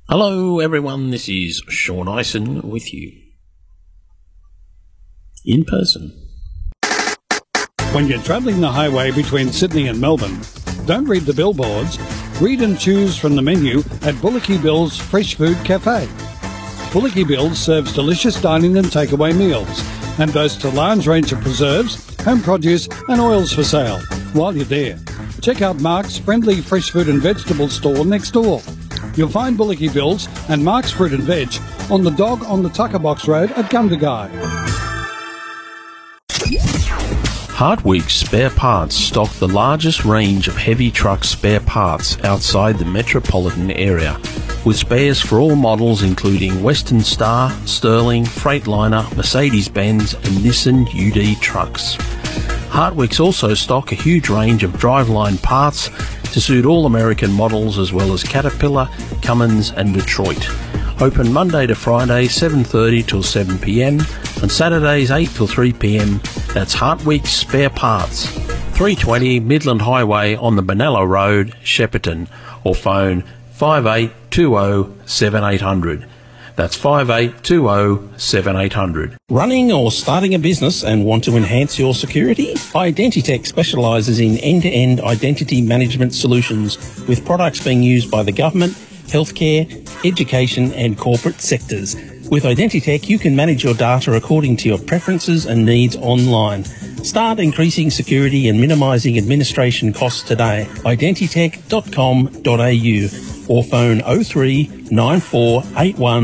Hello everyone, this is Sean Ison with you. In person. When you're travelling the highway between Sydney and Melbourne, don't read the billboards. Read and choose from the menu at Bullocky Bill's Fresh Food Cafe. Bullocky Bill's serves delicious dining and takeaway meals and boasts a large range of preserves, home produce and oils for sale. While you're there, check out Mark's friendly fresh food and vegetable store next door. You'll find Bullocky Bill's and Mark's Fruit and Veg on the Dog on the Tucker Box Road at Gundagai. Hartwig's Spare Parts stock the largest range of heavy truck spare parts outside the metropolitan area, with spares for all models including Western Star, Sterling, Freightliner, Mercedes-Benz and Nissan UD trucks. Hartwig's also stock a huge range of driveline parts to suit all American models as well as Caterpillar, Cummins and Detroit. Open Monday to Friday 7:30 till 7 p.m. and Saturdays 8 till 3 p.m. That's Hartwig's Spare Parts, 320 Midland Highway on the Benalla Road, Shepparton, or phone 5820 7800. That's 5820 7800. Running or starting a business and want to enhance your security? Identitech specialises in end-to-end identity management solutions with products being used by the government, healthcare, education and corporate sectors. With Identitech, you can manage your data according to your preferences and needs online. Start increasing security and minimising administration costs today. Identitech.com.au or phone 03 9481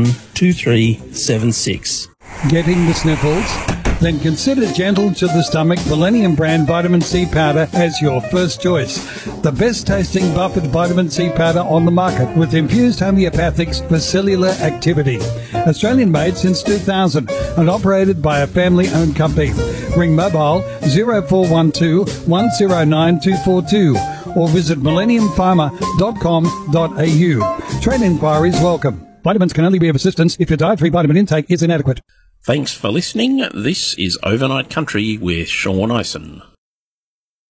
2376. Getting the sniffles? Then consider Gentle to the Stomach Millennium brand vitamin C powder as your first choice. The best tasting buffered vitamin C powder on the market with infused homeopathics for cellular activity. Australian made since 2000 and operated by a family owned company. Ring mobile 0412 109 242 or visit millenniumpharma.com.au. Trade inquiries welcome. Vitamins can only be of assistance if your dietary vitamin intake is inadequate. Thanks for listening. This is Overnight Country with Sean Ison.